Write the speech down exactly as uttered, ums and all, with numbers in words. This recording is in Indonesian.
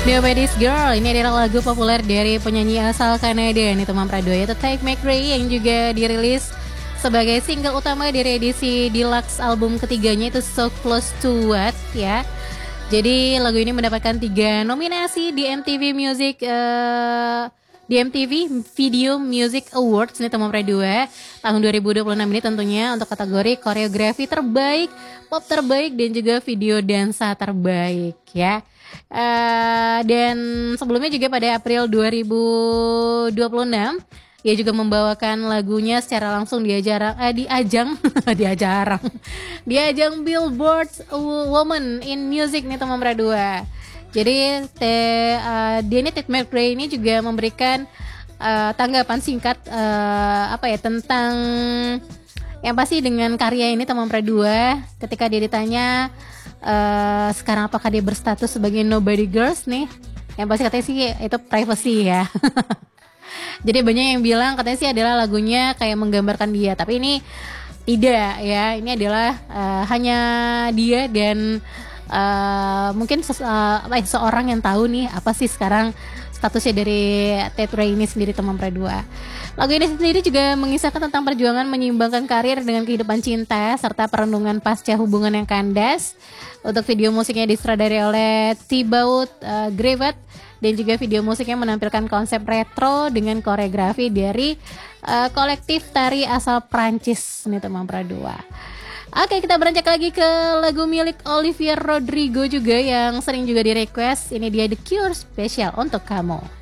Nobody's Girl, ini adalah lagu populer dari penyanyi asal Kanada nih teman Prado, yaitu Tate McRae yang juga dirilis sebagai single utama dari edisi deluxe album ketiganya itu So Close to What ya. Jadi lagu ini mendapatkan tiga nominasi di M T V Music uh, di M T V Video Music Awards nih teman Prado tahun dua ribu dua puluh enam ini tentunya untuk kategori koreografi terbaik, pop terbaik dan juga video dansa terbaik ya. Uh, dan sebelumnya juga pada April dua ribu dua puluh enam ia juga membawakan lagunya secara langsung di ajang eh, di ajang di ajang di ajang Billboard Women in Music nih teman berdua. Jadi te, uh, Denny Tate McRae ini juga memberikan uh, tanggapan singkat uh, apa ya tentang yang pasti dengan karya ini teman berdua ketika dia ditanya Uh, sekarang apakah dia berstatus sebagai nobody girls nih? Yang pasti katanya sih itu privacy ya. Jadi banyak yang bilang katanya sih adalah lagunya kayak menggambarkan dia, tapi ini tidak ya. Ini adalah uh, hanya dia dan uh, mungkin ses- uh, apa, seorang yang tahu nih apa sih sekarang statusnya dari Tate McRae ini sendiri teman Pradua. Lagu ini sendiri juga mengisahkan tentang perjuangan menyeimbangkan karir dengan kehidupan cinta serta perenungan pasca hubungan yang kandas. Untuk video musiknya disutradarai oleh Thibaut uh, Grevat dan juga video musiknya menampilkan konsep retro dengan koreografi dari uh, kolektif tari asal Prancis nih teman Pradua. Oke, kita beranjak lagi ke lagu milik Olivia Rodrigo juga yang sering juga di request. Ini dia The Cure Special untuk kamu.